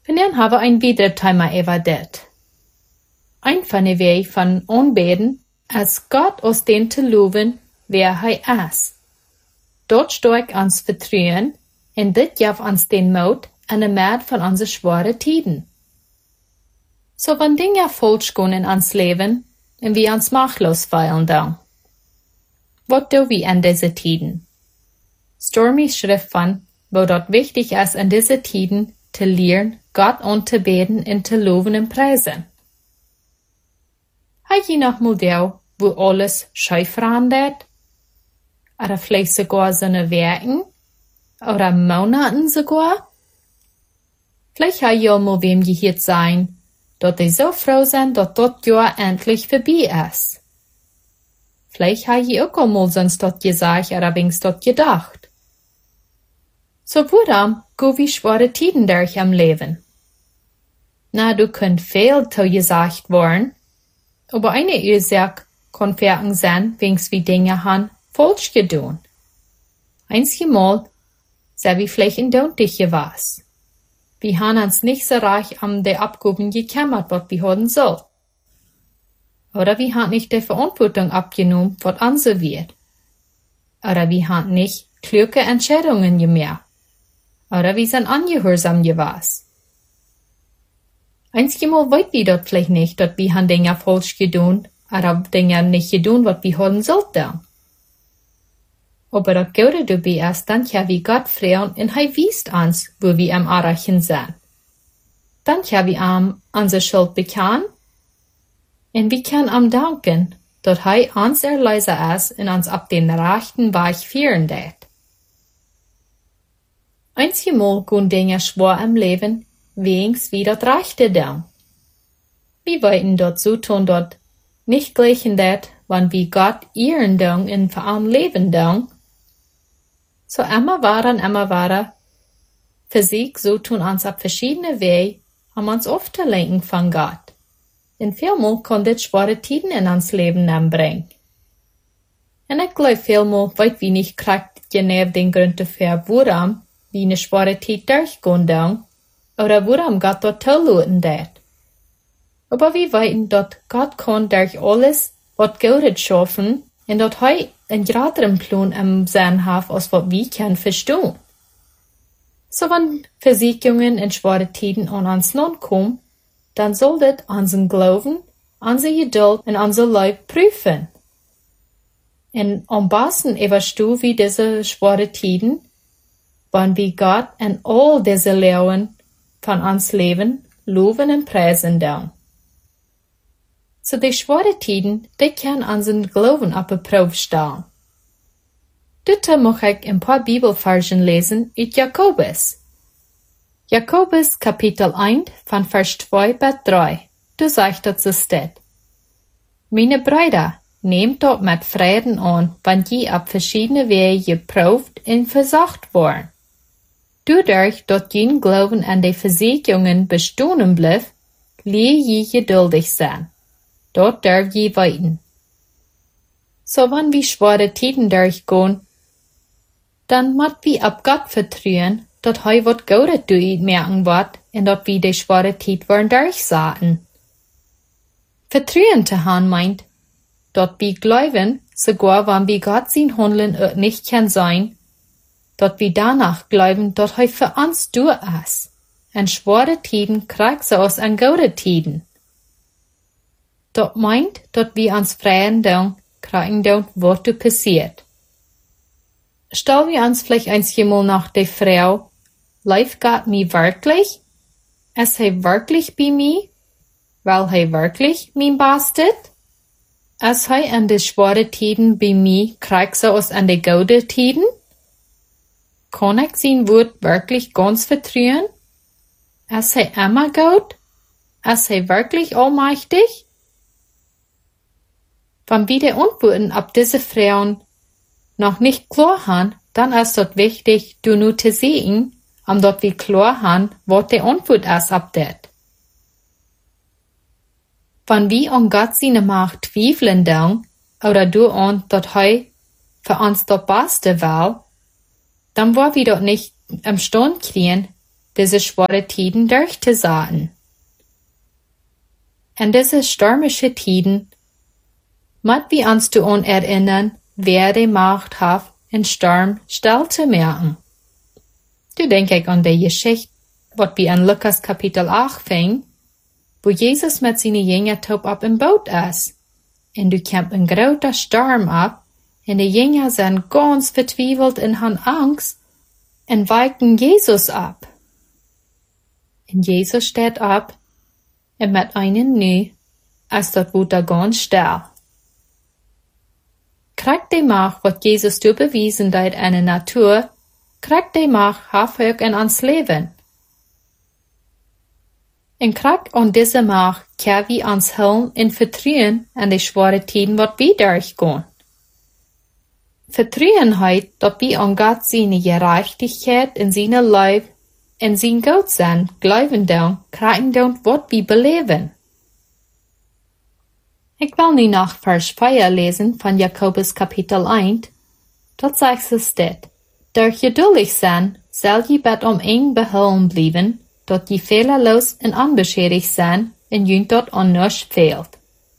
Vandaag hebben we een weiteres thema over dit. Een van de wegen van aanbidden is God ons den te loven wer hij is. Dort sterk ons vertrouwen en dit geeft ons den moed en de maat van onze zware tijden. So wenn Dinge falsch gehen in ons leven en we ons machtlos fühlen dan. Wat doen we in deze tijden? Stormy schrift van, wo dort wichtig ist in diese tijden te leren Gott anzubeten en te loven en prijzen. Heb je nog mal jou, wo alles schief verandert? Oder vielleicht sogar seine Werken? Oder Monaten sogar? Vielleicht heb je al mal wem gehört sein, dat die so froh sind, dat dat Jahr endlich vorbei ist. Vielleicht heb je ook al mal sonst dat gesagt oder wenigstens dat gedacht. So warum go wie schwere Tiden durch am Leben? Na, du könnt viel zu gesagt worden, aber eine Ursache kann verken sein, wenigstens wie Dinge han falsch gedaan. Einmal sei wie vielleicht in Dontige was. Wir haben uns nicht so reich an die Abgaben gekümmert, was wir haben soll. Oder wir haben nicht die Verantwortung abgenommen, was unser wird. Oder wir haben nicht kluge Entscheidungen gemacht. Oder wir sind ungehorsam gewesen. Einmal weit wir dort vielleicht nicht, dass wir haben Dinge falsch gedaan, oder Dinge nicht gedaan, was wir haben sollten. Aber dat Gute dabei ist, dann ja wie Gott freuen und er wiest uns, wo wir am Erreichen sind. Dann ja wie unsere Schuld bekannt und wir können danken, dass er uns erleiser ist und uns ab den rechten Weg führen wird. Einmal gehen Dinge schwer im Leben, wenigstens wie das Rechte dann. Wir wollten dort so tun, dort nicht gleichen dat, wann wir Gott ehren dann und für am Leben dann. So immer weiter, für sich so tun uns auf verschiedene Wege, uns aufzulenken von Gott. Und vielmal kann das schwere Tiden in uns Leben anbringen. Und ich glaube vielmal, weit wie nicht kriegt genau den Grund dafür, warum wir eine schwere Tid durchgehen dann, oder warum Gott dort tolloten wird. Aber wir wissen, dass Gott kann durch alles, was Gutes schaffen, und dass er einen größeren Plan im Sinn hat, als was wir können verstehen. So wenn Versicherungen und schwere Tiden an uns Land kommen, dann soll das unseren Glauben, unsere Geduld und unser Leib prüfen. Und am besten überstehen wir diese schwere Tiden, wenn wir Gott in all diese Lehren von uns Leben loben und preisen dann. So die schwere Tiden, die können unseren Glauben auf die Probe stellen. Dazu möchte ich ein paar Bibelversen lesen aus Jakobus. Jakobus Kapitel 1 von Vers 2 bis 3. Du sagst das so steht. Meine Brüder, nehmt dort mit Frieden an, wenn je auf verschiedene Wege geprüft und versucht worden. Dadurch, dass jeden Glauben an die Versicherungen bestehen bleibt, lehre je geduldig sein. Dort darf je weiten. So wenn wir schwere Tiden durchgehen, dann muss wir ab Gott vertrauen, dass er was Gutes durch merken wird und dass wir die schwere Tid wollen durchsaten. Vertrauen zu haben meint, dass wir glauben, sogar wenn wir Gott sein Handeln nicht kann sein, dass wir danach glauben, dass er für uns durch ist. Und schwere Tiden kriegt so aus an gute Tiden. Das meint, dass wir uns freien dann kriegen dann, was da passiert. Stellen wir uns vielleicht einmal nach die Frau, lebt Gott mir wirklich? Ist er wirklich bei mir? Weil er wirklich mein bastet? Ist er an die schwere Tiden bei mir, kriegt so aus an die gute Tiden? Kann ich sein Wort wirklich ganz vertrauen? Ist er immer gut? Ist er wirklich allmächtig? Wenn wir die Antworten auf diese Frauen noch nicht klar haben, dann ist es wichtig, du nur zu sehen, dass wir klar haben, was die Antwort ist auf das. Wenn wir an Gott seine Macht zweifeln dann, oder du an, dass er für uns das Beste will, dann wollen wir dort nicht imstande kriegen, diese schwere Tiden durchzusahen. En diese stürmische Tiden moet wie uns zu uns erinnern, wer die Macht hat, in Sturm still zu merken. Du denk ich an die Geschichte, wat wie in Lukas Kapitel 8 fing, wo Jesus mit seinen Jüngern top op im Boot ist. En du kämpft ein großer Sturm ab, en die Jünger sind ganz vertwiebelt und haben Angst, en weichen Jesus ab. En Jesus steht ab, en mit einen nu, als dort wird er ganz still. Kriegt die Macht, wat Jesus du bewiesen hat in der Natur, kriegt die Macht, hafök in ans Leben. En kriegt an diese Macht, kann wir uns helfen in Vertrauen an die schwere Tiden, wat wir durchgehen. Vertrauen heut, dat wir an Gott seine Gerechtigkeit in seine Leib, in sein Gott sein, glauben dann, kriegen dann, wat wir beleben. Ich will nu noch Vers 4 lesen von Jakobus Kapitel 1. Dort sagt es dit: Durch geduldig sein, soll je bet eng behouden blijven, dat je fehlerlos en onbeschädigt sein, en junt dort an nichts fehlt.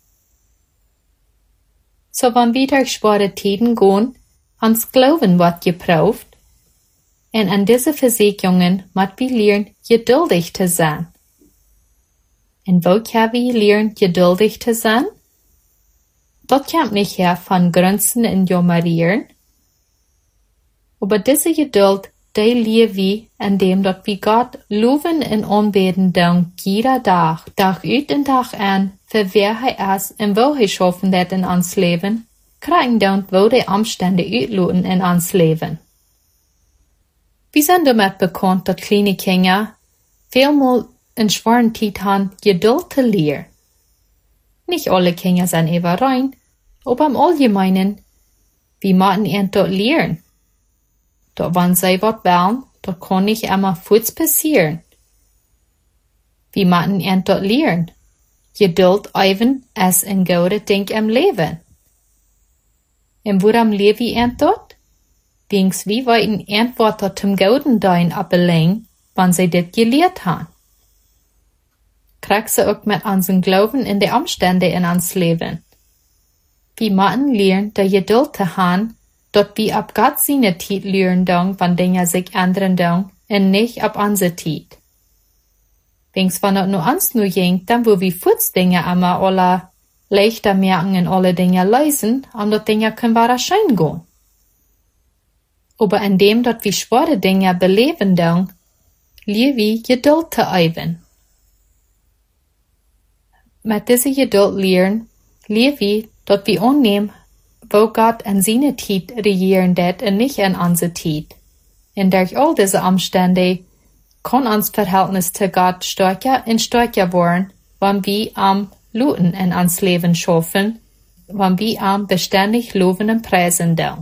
So wann wir durch schwere Tiden gehen, ans Glauben wat geprüft, en an diese Versicherungen mat wir lernen, geduldig zu sein. En wo kann wir lernen, geduldig zu sein? Dat kommt nicht her von Grenzen in Jommerieren, aber diese Geduld, die lernen wir, indem dat wir Gott loben und anbeten dank jeder Tag uit en Tag an, für wer er ist und wo er schaffen hat in ons Leben, kriegen dann, wo die Umstände uitloten in ons Leben. Wir sind damit bekannt, dat kleine Kinder vielmal in schweren Zeit haben, Geduld zu lernen. Nicht alle Kinder sind immer rein, aber im Allgemeinen, wir müssen ihn dort lernen. Dort wenn sie wat wollen, dort kann nicht immer Fuß passieren. Wir müssen ihn dort lernen. Geduld even als ein gute Ding im Leben. Und woran leben wir ihn dort? Wings wie wollten Antworten zum guten Dein abbelegen, wann sie dit gelehrt haben. Kriegst sie auch mit unseren Glauben in die Umstände in uns Leben. Wir müssen lernen, der Geduld zu haben, dort wir ab Gott seine Zeit lernen dong, wann Dinge sich ändern dong, und nicht ab unsere Zeit. Wings wann es nur uns nur jingt, dann wo wir Dinge immer alle leichter merken und alle Dinge lösen, und dort Dinge können wahrscheinlich gehen. Aber indem dort wir schwere Dinge beleben dong, lernen wir Geduld zu üben. Mit dieser Geduld lernen wir, dass wir annehmen, wo Gott an seine Zeit regieren wird und nicht an unsere Zeit. Und durch all diese Umstände kann uns Verhältnis zu Gott stärker und stärker werden, wenn wir am Luten in uns Leben schaffen, wenn wir am beständig loben und preisen dürfen.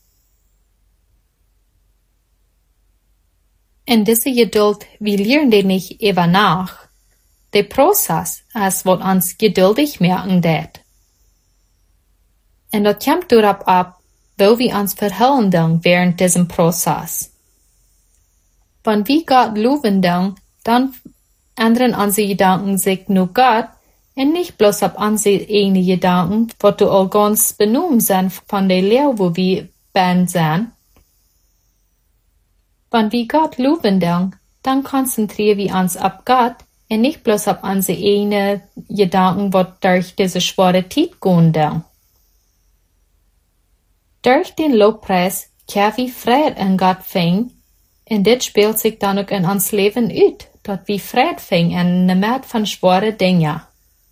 In dieser Geduld, wir lernen die nicht über nach. Der Prozess ist, was uns geduldig merken wird. Und das kommt darauf ab, wo wir uns verhalten dann während diesem Prozess. Wenn wir Gott loben dann ändern unsere Gedanken sich nur Gott und nicht bloß auf unsere eigenen Gedanken, was du all ganz benommen sind von der Lehre, wo wir sind. Wenn wir Gott loben dann konzentrieren wir uns auf Gott und nicht bloß auf unsere eigenen Gedanken, was durch diese schwere Zeit gehen dann. Durch den Lobpreis können wir Frieden in Gott finden, und das spielt sich dann auch in uns Leben aus, dass wir Frieden finden in der Mitte von schweren Dingen.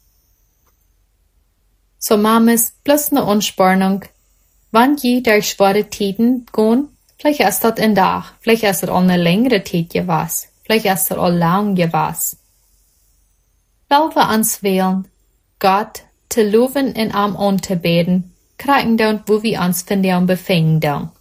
So Mames, bloß eine Anspornung, wenn je durch schwere Zeiten gehen, vielleicht ist das ein Tag, vielleicht ist das auch eine längere Zeit gewesen, vielleicht ist das auch lang gewesen. Weil wir uns wählen, Gott zu loben und ihm anzubeten, kriegen dann, wo wir uns von dem befinden dann.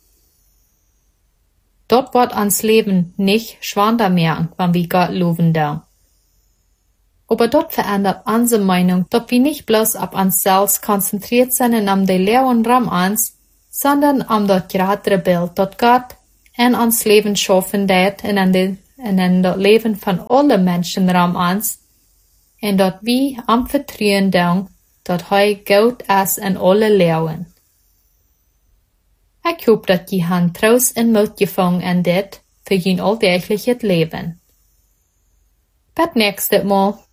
Dort wird uns Leben nicht schwander merken, wenn wir Gott loben dann. Aber dort verändert unsere Meinung, dass wir nicht bloß auf uns selbst konzentriert sind und um die Lehre und Raum uns, sondern das größere Bild, dass Gott in uns Leben schaffen wird und an die en in dat leven van alle mensen ram ons, en dat wie am vertrouwen doen, dat hij goed is in alle leeuwen. Ik hoop dat je han troost en moed gevangen in dit, voor je alldagelijks leven. Tot nächstes Mal.